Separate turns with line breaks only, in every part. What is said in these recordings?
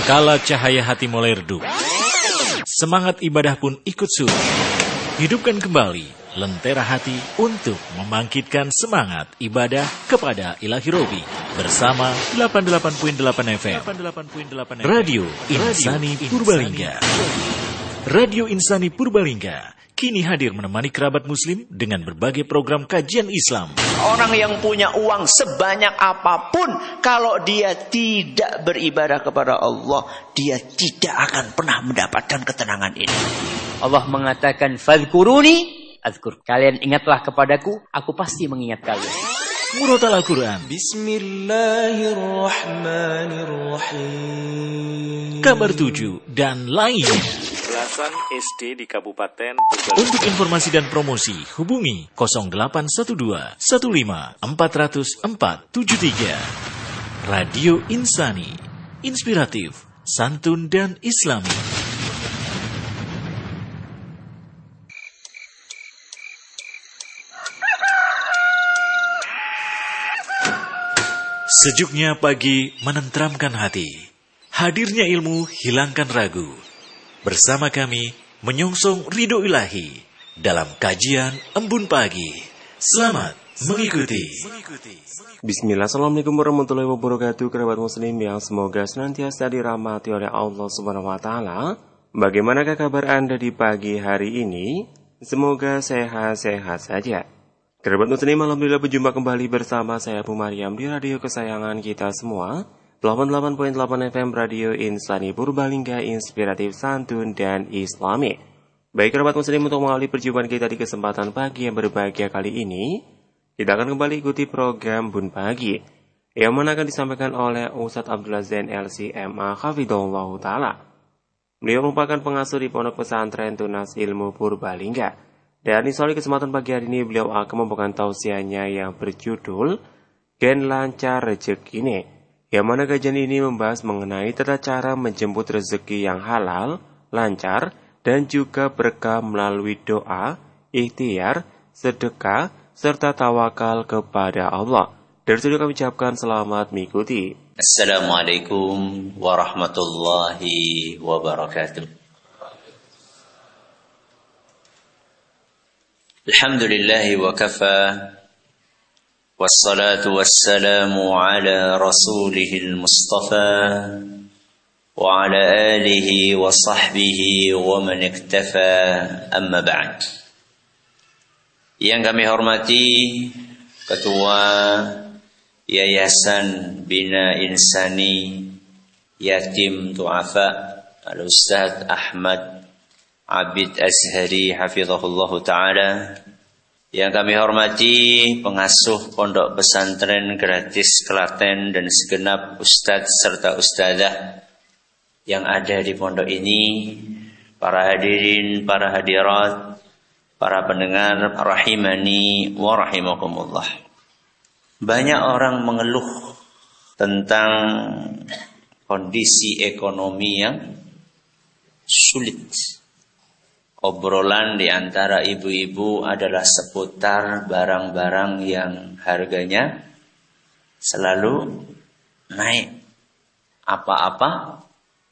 Kala cahaya hati mulai redup, semangat ibadah pun ikut surut. Hidupkan kembali lentera hati untuk membangkitkan semangat ibadah kepada Ilahi Robi bersama 88.8 FM Radio Insani Purbalingga. Radio Insani Purbalingga kini hadir menemani kerabat muslim dengan berbagai program kajian Islam.
Orang yang punya uang sebanyak apapun, kalau dia tidak beribadah kepada Allah, dia tidak akan pernah mendapatkan ketenangan ini.
Allah mengatakan, "Fadhkuruni adzkur." Kalian ingatlah kepadaku, aku pasti mengingat kalian.
Murotal Al-Quran,
Bismillahirrahmanirrahim.
Kabar 7 dan lainnya.
Belasan SD di Kabupaten
Untuk informasi dan promosi hubungi 0812 15 400 473. Radio Insani, inspiratif, santun dan islami. Sejuknya pagi menenteramkan hati. Hadirnya ilmu hilangkan ragu. Bersama kami menyongsong ridho ilahi dalam kajian Embun Pagi. Selamat mengikuti.
Bismillah, assalamualaikum warahmatullahi wabarakatuh. Kerabat muslim yang semoga senantiasa dirahmati oleh Allah Subhanahu wa Ta'ala. Bagaimanakah kabar Anda di pagi hari ini? Semoga sehat-sehat saja. Kerabat muslim, alhamdulillah berjumpa kembali bersama saya Abu Maryam di radio kesayangan kita semua, 88.8 FM Radio Insani Purbalingga, inspiratif, santun dan islami. Baik kerabat muslim, untuk mengawali perjumpaan kita di kesempatan pagi yang berbahagia kali ini, kita akan kembali ikuti program Bun Pagi yang mana akan disampaikan oleh Ustadz Abdullah Zain LCMA Hafidhullah Ta'ala. Beliau merupakan pengasuh di Pondok Pesantren Tunas Ilmu Purbalingga. Dan insya Allah kesempatan pagi hari ini beliau akan membawakan tausiahnya yang berjudul Gen Lancar Rezeki, yang mana kajian ini membahas mengenai tata cara menjemput rezeki yang halal, lancar, dan juga berkah melalui doa, ikhtiar, sedekah, serta tawakal kepada Allah. Dari situ kami ucapkan selamat mengikuti.
Assalamualaikum warahmatullahi wabarakatuh. Alhamdulillah wa kafa, wassalatu wassalamu ala rasulihil mustafa wa ala alihi wa sahbihi wa man iktafa, amma ba'd. Yang kami hormati Ketua Yayasan Bina Insani Yatim Du'afa Al-Ustadz Ahmad Abid Azhari Hafizahullah Ta'ala. Yang kami hormati pengasuh Pondok Pesantren Gratis Klaten dan segenap ustadz serta ustadzah yang ada di pondok ini, para hadirin, para hadirat, para pendengar rahimani wa rahimakumullah. Banyak orang mengeluh tentang kondisi ekonomi yang sulit. Obrolan di antara ibu-ibu adalah seputar barang-barang yang harganya selalu naik. Apa-apa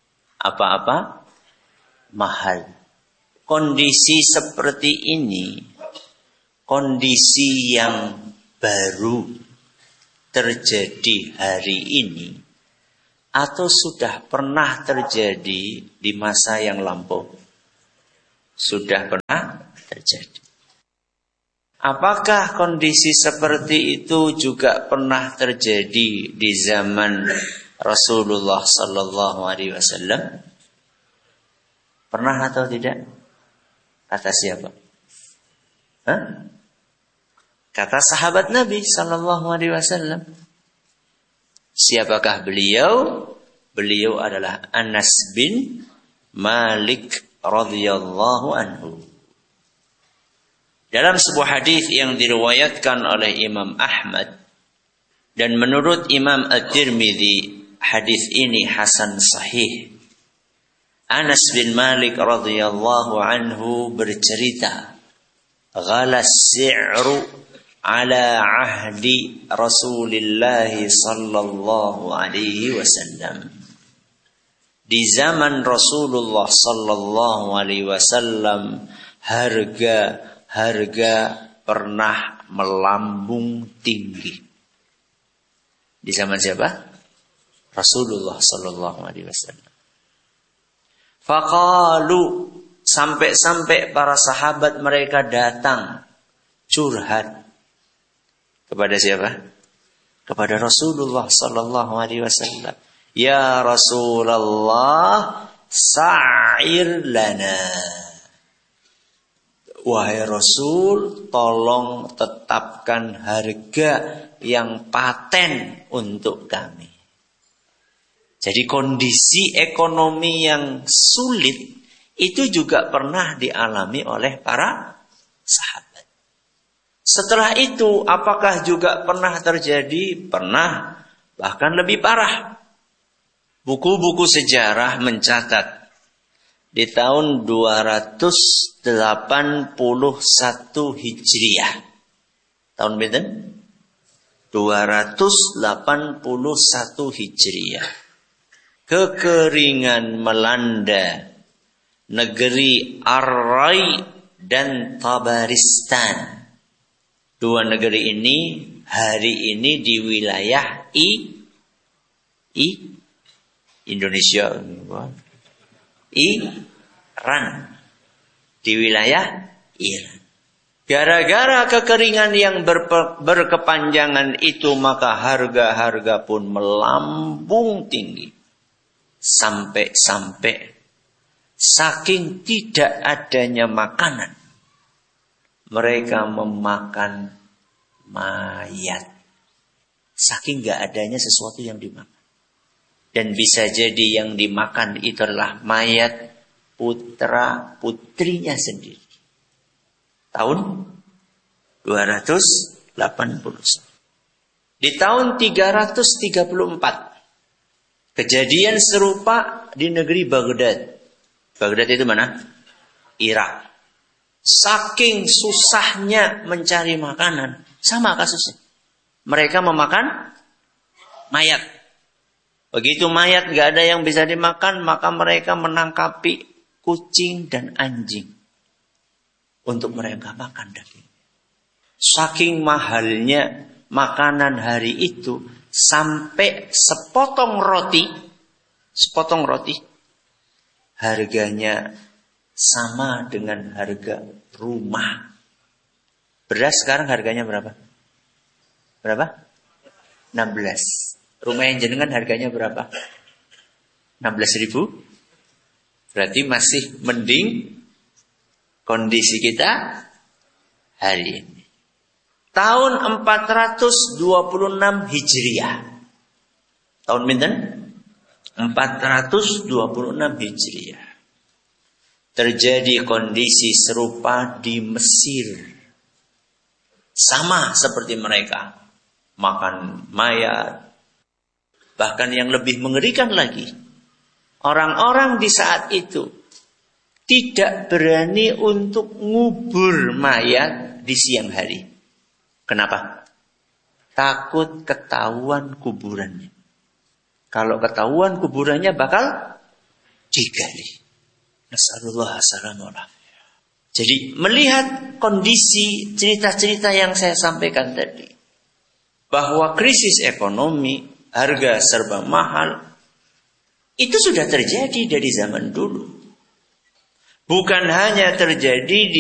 mahal. Kondisi seperti ini, kondisi yang baru terjadi hari ini, atau sudah pernah terjadi di masa yang lampau? Sudah pernah terjadi. Apakah kondisi seperti itu juga pernah terjadi di zaman Rasulullah sallallahu alaihi wasallam? Pernah atau tidak? Kata siapa? Kata sahabat Nabi sallallahu alaihi wasallam. Siapakah beliau? Beliau adalah Anas bin Malik radhiyallahu anhu. Dalam sebuah hadis yang diriwayatkan oleh Imam Ahmad dan menurut Imam At-Tirmidzi, hadis ini hasan sahih. Anas bin Malik radhiyallahu anhu bercerita, "Ghala as-si'ru ala ahdi Rasulillah sallallahu alaihi wasallam." di zaman Rasulullah sallallahu alaihi wasallam harga pernah melambung tinggi. Di zaman siapa? Rasulullah sallallahu alaihi wasallam. Faqalu, sampai-sampai para sahabat mereka datang curhat kepada siapa? Kepada Rasulullah sallallahu alaihi wasallam. Ya Rasulullah, sa'ir lana. Wahai Rasul, tolong tetapkan harga yang paten untuk kami. Jadi kondisi ekonomi yang sulit itu juga pernah dialami oleh para sahabat. Setelah itu, apakah juga pernah terjadi? Pernah, bahkan lebih parah. Buku-buku sejarah mencatat di tahun 281 Hijriah. Tahun berapa? 281 Hijriah. Kekeringan melanda negeri Ar-Rai dan Tabaristan. Dua negeri ini hari ini di wilayah Indonesia, Iran, di wilayah Iran. Gara-gara kekeringan yang berkepanjangan itu, maka harga-harga pun melambung tinggi. Sampai-sampai saking tidak adanya makanan, mereka memakan mayat. Saking gak adanya sesuatu yang dimakan. Dan bisa jadi yang dimakan itu adalah mayat putra putrinya sendiri. Tahun 280. Di tahun 334 kejadian serupa di negeri Baghdad. Baghdad itu mana? Irak. Saking susahnya mencari makanan, sama kasusnya. Mereka memakan mayat. Begitu mayat gak ada yang bisa dimakan, maka mereka menangkapi kucing dan anjing untuk mereka makan daging. Saking mahalnya makanan hari itu, sampai sepotong roti harganya sama dengan harga rumah. Beras sekarang harganya berapa? Berapa? 16. Rumah yang jenengan harganya berapa? 16.000. Berarti masih mending kondisi kita hari ini. Tahun 426 Hijriah. Tahun pinten? 426 Hijriah. Terjadi kondisi serupa di Mesir. Sama seperti mereka. Makan mayat. Bahkan yang lebih mengerikan lagi, orang-orang di saat itu tidak berani untuk ngubur mayat di siang hari. Kenapa? Takut ketahuan kuburannya. Kalau ketahuan kuburannya bakal digali. Nasallallahu alaihi wasallam. Jadi melihat kondisi cerita-cerita yang saya sampaikan tadi, bahwa krisis ekonomi, harga serba mahal, itu sudah terjadi dari zaman dulu. Bukan hanya terjadi di